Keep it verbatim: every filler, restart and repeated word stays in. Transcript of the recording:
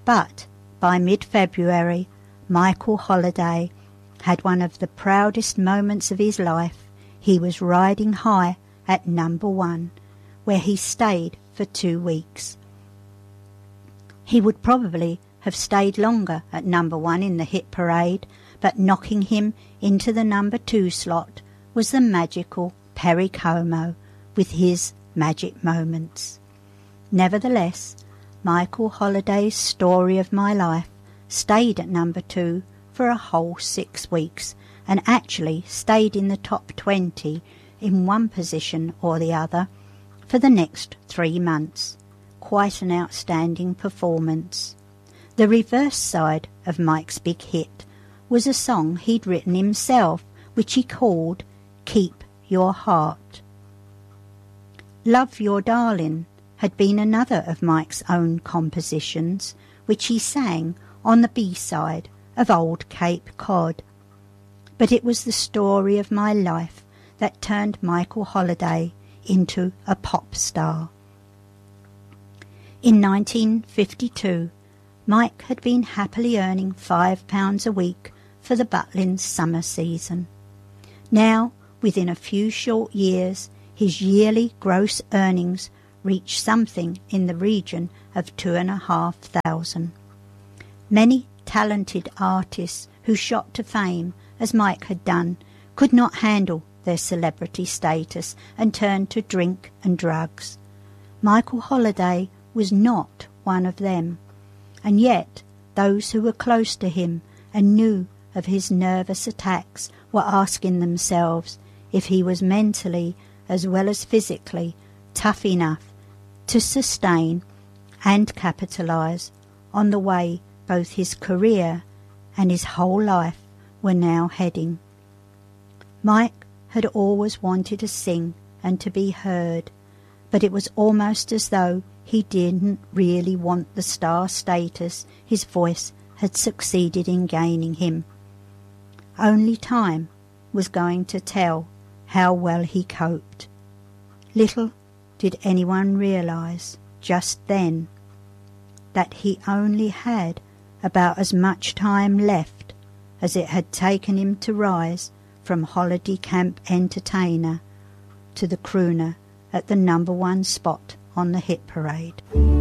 But by mid-February, Michael Holliday had one of the proudest moments of his life. He was riding high at number one, where he stayed for two weeks. He would probably have stayed longer at number one in the hit parade, but knocking him into the number two slot was the magical Perry Como with his magic moments. Nevertheless, Michael Holliday's Story of My Life stayed at number two for a whole six weeks and actually stayed in the top twenty in one position or the other for the next three months. Quite an outstanding performance. The reverse side of Mike's big hit was a song he'd written himself, which he called Keep Your Heart. Love Your Darling had been another of Mike's own compositions, which he sang on the B-side of Old Cape Cod. But it was the story of my life that turned Michael Holliday into a pop star. In nineteen fifty-two, Mike had been happily earning five pounds a week for the Butlins summer season. Now, within a few short years, his yearly gross earnings reached something in the region of two and a half thousand. Many talented artists who shot to fame, as Mike had done, could not handle their celebrity status and turned to drink and drugs. Michael Holliday was not one of them, and yet those who were close to him and knew of his nervous attacks were asking themselves if he was mentally as well as physically tough enough to sustain and capitalise on the way both his career and his whole life were now heading. Mike had always wanted to sing and to be heard, but it was almost as though he didn't really want the star status his voice had succeeded in gaining him. Only time was going to tell how well he coped. Little did anyone realise just then that he only had about as much time left as it had taken him to rise from holiday camp entertainer to the crooner at the number one spot on the hit parade.